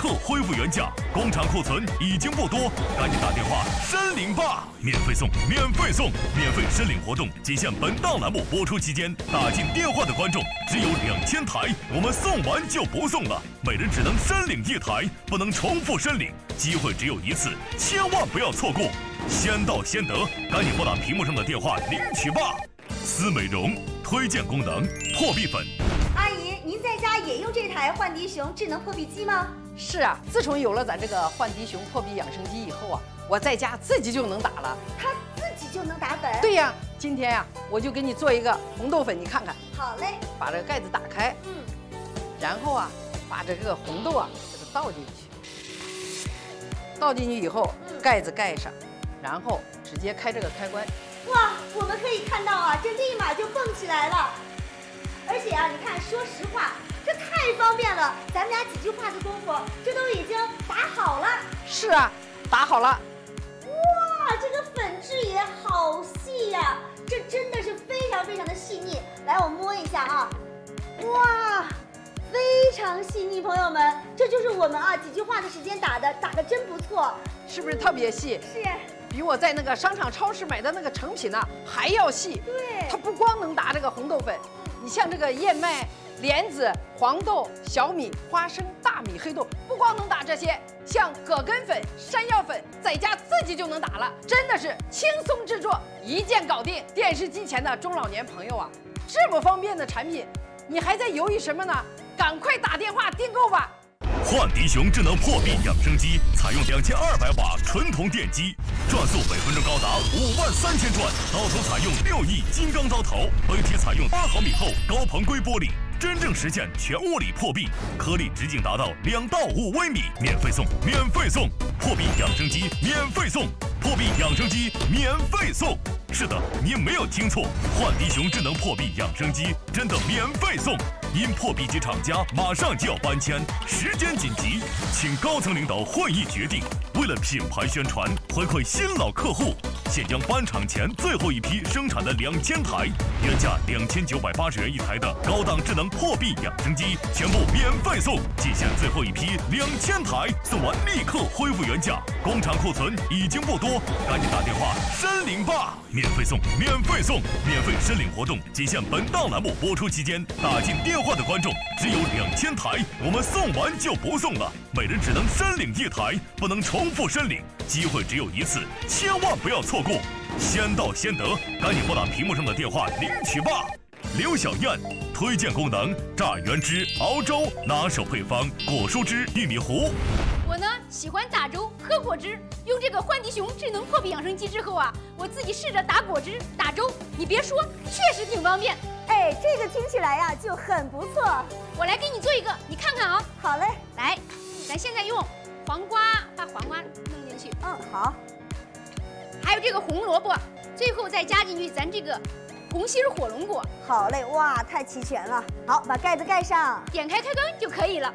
刻恢复原价，工厂库存已经不多，赶紧打电话申领吧！免费送，免费送，免费申领活动仅限本档栏目播出期间，打进电话的观众只有2000台，我们送完就不送了，每人只能申领1台，不能重复申领，机会只有一次，千万不要错过，先到先得，赶紧拨打屏幕上的电话领取吧！思美容推荐功能：破壁粉。 阿姨，您在家也用这台焕迪熊智能破壁机吗？ 是啊，自从有了咱这个焕迪熊破壁养生机以后啊，我在家自己就能打了。 它自己就能打粉？ 对呀，今天呀，我就给你做一个红豆粉，你看看。 好嘞。 把这个盖子打开，然后啊，把这个红豆啊给它倒进去。倒进去以后，盖子盖上，然后直接开这个开关。 哇，我们可以看到啊，这立马就蹦起来了。而且啊，你看，说实话，这太方便了。咱们俩几句话的功夫，这都已经打好了。 是啊，打好了。 哇，这个粉质也好细呀，这真的是非常非常的细腻。来，我摸一下啊，哇，非常细腻，朋友们，这就是我们啊几句话的时间打的真不错， 是不是特别细？ 是。 比我在那个商场、超市买的那个成品呢还要细。 对， 它不光能打这个红豆粉，你像这个燕麦、莲子、黄豆、小米、花生、大米、黑豆，不光能打这些，像葛根粉、山药粉，在家自己就能打了，真的是轻松制作，一键搞定。电视机前的中老年朋友啊，这么方便的产品，你还在犹豫什么呢？赶快打电话订购吧！ 焕迪熊智能破壁养生机采用2200瓦纯铜电机，转速每分钟高达53000转，刀头采用6亿金刚刀头，本体采用8毫米厚高硼硅玻璃，真正实现全物理破壁，颗粒直径达到2到5微米，免费送，免费送！破壁养生机免费送，破壁养生机免费送！是的，您没有听错，焕迪熊智能破壁养生机真的免费送！因破壁机厂家马上就要搬迁，时间紧急，请高层领导会议决定，为了品牌宣传，回馈新老客户，现将搬厂前最后一批生产的2000台，原价2980元一台的高档智能破壁养生机，全部免费送，仅限最后一批2000台，送完立刻恢复原价，工厂库存已经不多，赶紧打电话申领吧！免费送，免费送，免费申领活动仅限本档栏目播出期间，打进电话的观众只有2000台，我们送完就不送了，每人只能申领1台，不能重复申领，机会只有一次，千万不要错过，先到先得，赶紧拨打屏幕上的电话领取吧！刘小燕推荐功能：榨原汁熬粥，拿手配方：果蔬汁、玉米糊。 我呢喜欢打粥喝果汁，用这个焕迪熊智能破壁养生机之后啊，我自己试着打果汁、打粥，你别说，确实挺方便。 哎，这个听起来呀就很不错。 我来给你做一个，你看看啊。 好嘞， 来，咱现在用黄瓜把黄瓜弄进去。 好。 还有这个红萝卜，最后再加进去咱这个红心火龙果。 好嘞，哇，太齐全了。好，把盖子盖上， 点开开关就可以了。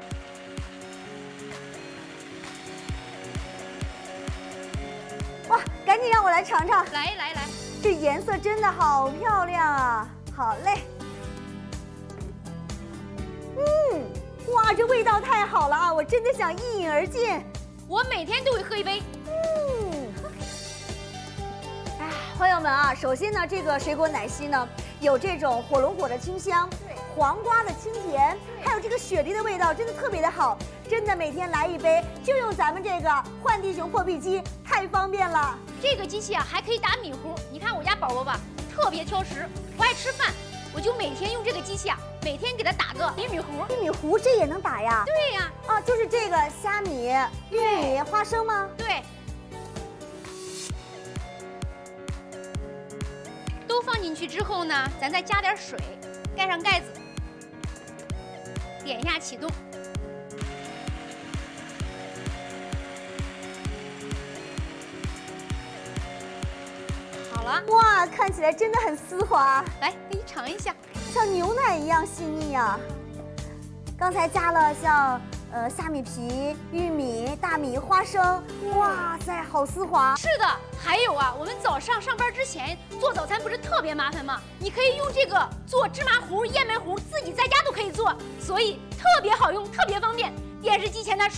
哇，赶紧让我来尝尝。 来， 这颜色真的好漂亮啊！好嘞。哇，这味道太好了啊！我真的想一饮而尽。 我每天都会喝一杯。 哎，朋友们啊，首先呢，这个水果奶昔呢，有这种火龙果的清香，黄瓜的清甜，还有这个雪梨的味道，真的特别的好。真的每天来一杯，就用咱们这个焕迪熊破壁机，太方便了。 这个机器啊，还可以打米糊。你看我家宝宝吧，特别挑食，不爱吃饭，我就每天用这个机器啊，每天给他打个玉米糊。 玉米糊这也能打呀？ 对呀。 啊，就是这个虾米、玉米、花生吗？ 对。都放进去之后呢，咱再加点水，盖上盖子，点一下启动。好了， 哇，看起来真的很丝滑。 来，给你尝一下， 像牛奶一样细腻呀。刚才加了像虾米皮、玉米、大米、花生，哇塞，好丝滑。 是的，还有啊，我们早上上班之前做早餐不是特别麻烦吗？你可以用这个做芝麻糊、燕麦糊，自己在家都可以做，所以特别好用，特别方便。电视机前的